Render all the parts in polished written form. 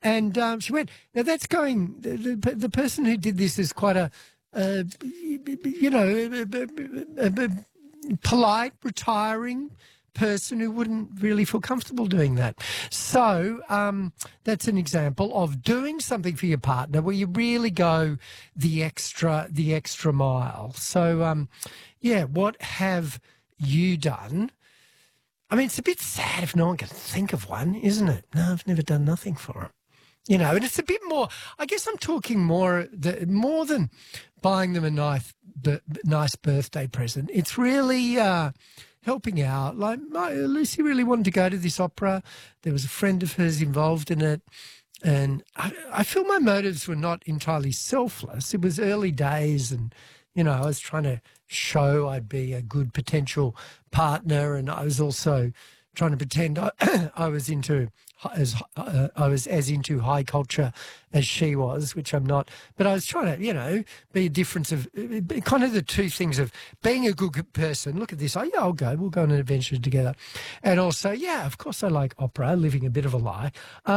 And she went, now that's going, the person who did this is quite a polite, retiring person who wouldn't really feel comfortable doing that. So that's an example of doing something for your partner where you really go the extra mile. So, what have you done? I mean, it's a bit sad if no one can think of one, isn't it? No, I've never done nothing for them. And it's a bit more, I guess I'm talking more than buying them a nice birthday present. It's really helping out. Like Lucy really wanted to go to this opera. There was a friend of hers involved in it. And I feel my motives were not entirely selfless. It was early days and, I was trying to show I'd be a good potential partner, and I was also trying to pretend I was as into high culture as she was, which I'm not. But I was trying to, be a difference of kind of the two things of being a good person. Look at this. I'll go. We'll go on an adventure together. And also, of course I like opera, living a bit of a lie.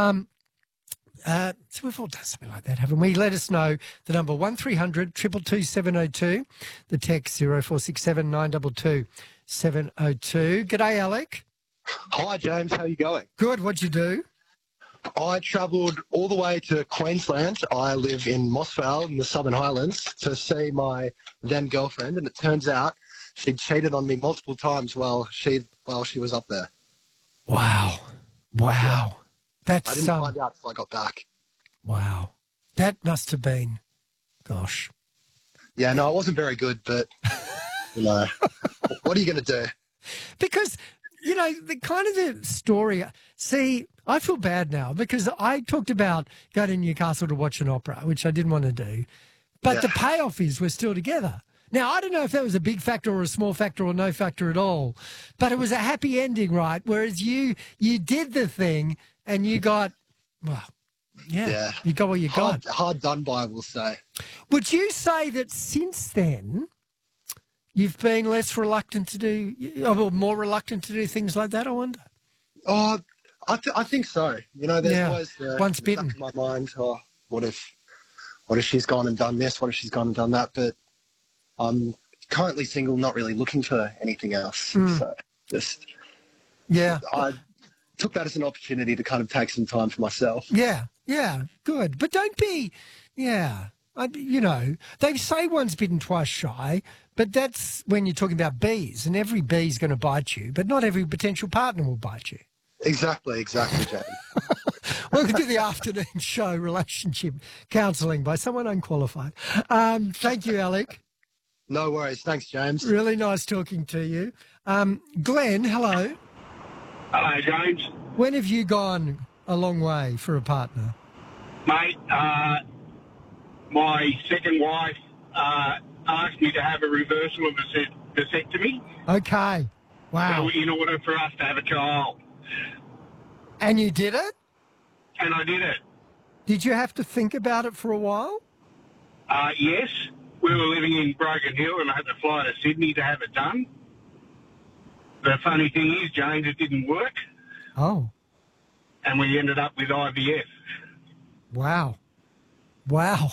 So we've all done something like that, haven't we? Let us know. The number 1300 222 702. The text 0467 922 702. G'day, Alec. Hi, James. How are you going? Good. What'd you do? I travelled all the way to Queensland. I live in Moss Vale in the Southern Highlands to see my then girlfriend, and it turns out she cheated on me multiple times while she was up there. Wow. That's I didn't find out until I got back. Wow. That must have been, gosh. Yeah, no, it wasn't very good, but, what are you going to do? Because, the kind of the story, see, I feel bad now because I talked about going to Newcastle to watch an opera, which I didn't want to do, but the payoff is we're still together. Now, I don't know if that was a big factor or a small factor or no factor at all, but it was a happy ending, right? Whereas you did the thing and you got, you got what you got. Hard done by, we'll say. Would you say that since then you've been less reluctant to do, or more reluctant to do things like that, I wonder? Oh, I think so. There's always once bitten in my mind, what if she's gone and done this? What if she's gone and done that? But I'm currently single, not really looking for anything else. So I took that as an opportunity to kind of take some time for myself. Yeah, good. But don't be, they say once bitten, twice shy, but that's when you're talking about bees, and every bee's going to bite you, but not every potential partner will bite you. Exactly, James. Welcome to the afternoon show, Relationship Counselling by someone unqualified. Thank you, Alec. No worries. Thanks, James. Really nice talking to you. Glenn, hello. Hello, James. When have you gone a long way for a partner? Mate, my second wife asked me to have a reversal of a vasectomy. Okay. Wow. So in order for us to have a child. And you did it? And I did it. Did you have to think about it for a while? Yes. We were living in Broken Hill and I had to fly to Sydney to have it done. The funny thing is, James, it didn't work. Oh. And we ended up with IVF. Wow. Wow.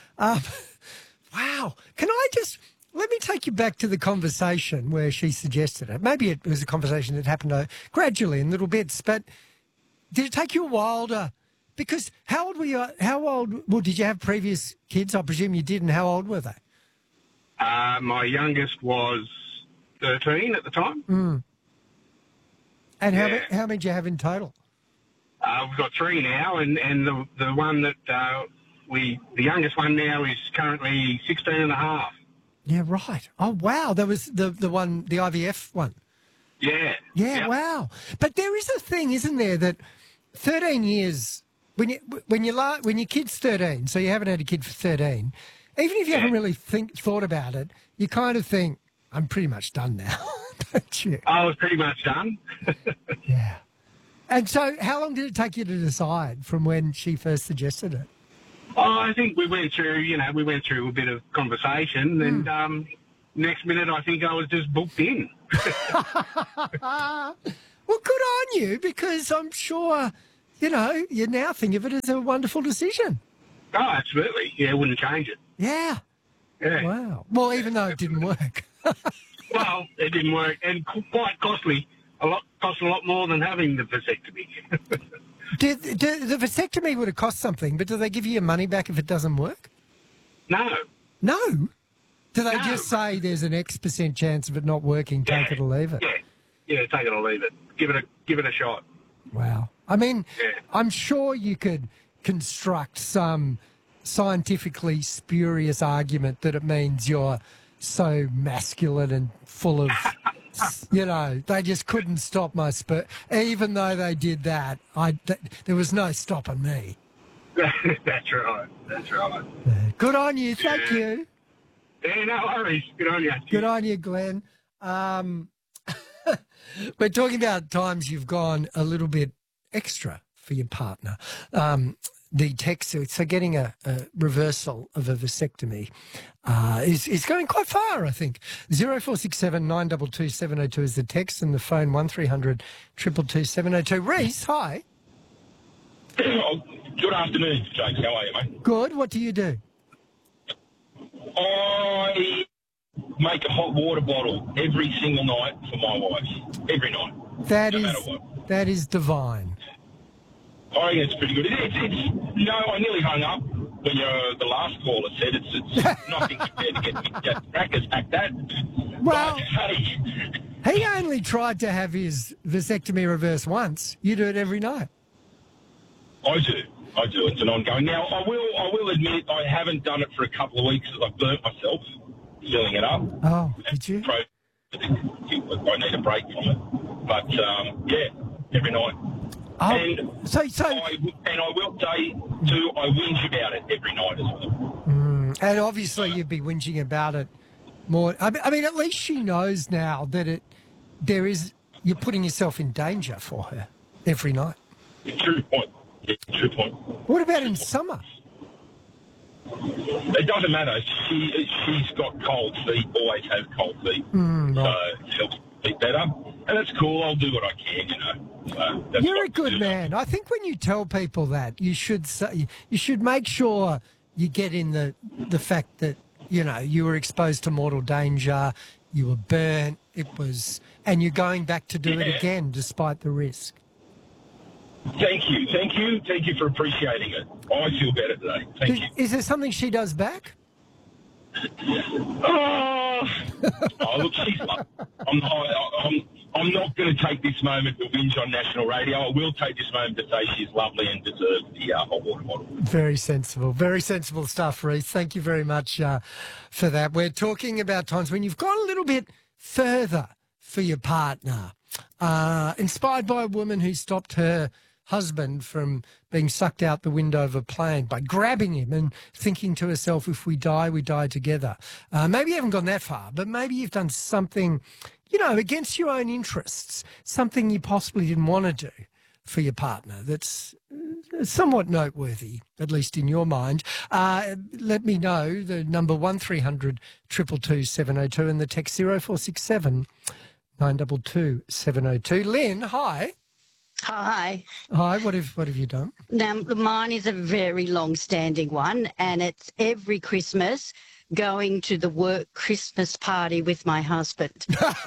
Let me take you back to the conversation where she suggested it. Maybe it was a conversation that happened gradually in little bits, but did it take you a while to, because how old were you, did you have previous kids? I presume you did, and how old were they? My youngest was 13 at the time. Mm. And how many did you have in total? We've got 3 now, and the one that the youngest one now is currently 16 and a half. Yeah, right. Oh, wow. That was the one, the IVF one. Yeah. Yeah, yep. Wow. But there is a thing, isn't there, that 13 years, when your kid's 13, so you haven't had a kid for 13, even if you haven't really thought about it, you kind of think, I'm pretty much done now, don't you? I was pretty much done. Yeah. And so how long did it take you to decide from when she first suggested it? Oh, I think we went through a bit of conversation, and next minute I think I was just booked in. Well, good on you, because I'm sure you know, you now think of it as a wonderful decision. Oh, absolutely. Yeah, wouldn't change it. Yeah. Yeah. Wow. Well, even though it didn't work. Well, it didn't work, and quite costly. Cost a lot more than having the vasectomy. The vasectomy would have cost something, but do they give you your money back if it doesn't work? No. No. Do they No. just say there's an X% chance of it not working, take it or leave it? Yeah, take it or leave it. Give it a shot. Wow. I mean, Yeah. I'm sure you could construct some scientifically spurious argument that it means you're so masculine and full of, you know, they just couldn't stop my sperm. Even though they did that, there was no stopping me. That's right. Good on you. Thank you. Yeah, no worries. Good on you. Good on you, Glenn. We're talking about times you've gone a little bit extra for your partner. The text, so getting a reversal of a vasectomy is going quite far, I think. 0467 922 702 is the text, and the phone 1300 222 702. Reese, hi. Oh, good afternoon, James. How are you, mate? Good. What do you do? I make a hot water bottle every single night for my wife. Every night. No matter what. That is divine. I reckon it's pretty good. I nearly hung up when the last caller said it's nothing compared to get crackers back that. Well, but, hey, he only tried to have his vasectomy reversed once. You do it every night. I do. It's an ongoing. Now, I will admit I haven't done it for a couple of weeks as I've burnt myself filling it up. Oh, did you? I need a break from it. But, yeah, every night. Oh, And I will say, too, I whinge about it every night as well. And obviously you'd be whinging about it more. I mean, at least she knows now that you're putting yourself in danger for her every night. True point. Yeah, true point. What about in summer? It doesn't matter. She's got cold feet, always has cold feet. Right. So it helps sleep better. And it's cool. I'll do what I can, you know. So that's You're what a good I do. man. I think when you tell people that, you should make sure you get in the fact that, you know, you were exposed to mortal danger, you were burnt, and you're going back to do it again despite the risk. Thank you for appreciating it. I feel better today. Thank you. Is there something she does back? Oh, look, she's I'm not going to take this moment to whinge on national radio. I will take this moment to say she's lovely and deserves the hot water bottle. Very sensible stuff, Reese. Thank you very much for that. We're talking about times when you've gone a little bit further for your partner. Inspired by a woman who stopped her husband from being sucked out the window of a plane by grabbing him and thinking to herself, if we die together. Maybe you haven't gone that far, but maybe you've done something, you know, against your own interests, something you possibly didn't want to do for your partner that's somewhat noteworthy, at least in your mind. Let me know. The number 1300 222 702 and the text 0467 922 702. Lynn, hi. Hi. Hi, what have you done? Now, mine is a very long-standing one, and it's every Christmas going to the work Christmas party with my husband.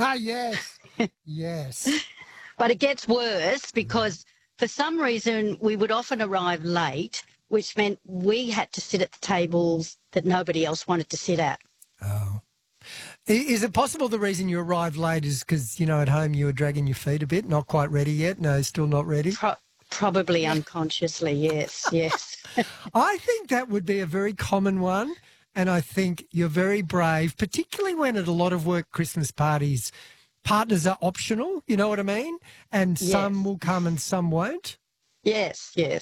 Yes. But it gets worse because for some reason we would often arrive late, which meant we had to sit at the tables that nobody else wanted to sit at. Oh. Is it possible the reason you arrived late is because, you know, at home you were dragging your feet a bit, not quite ready yet? No, still not ready? Probably unconsciously, yes. I think that would be a very common one, and I think you're very brave, particularly when at a lot of work Christmas parties, partners are optional, you know what I mean? And some will come and some won't. Yes, yeah.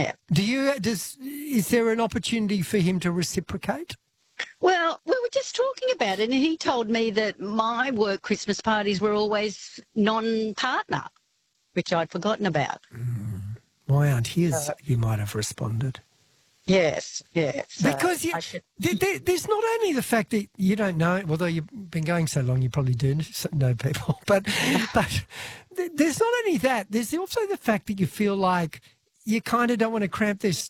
Is there an opportunity for him to reciprocate? Well, we were just talking about it, and he told me that my work Christmas parties were always non-partner, which I'd forgotten about. Why aren't his? You might have responded. Yes. Because there's not only the fact that you don't know, although you've been going so long, you probably do know people, but there's not only that, there's also the fact that you feel like you kind of don't want to cramp their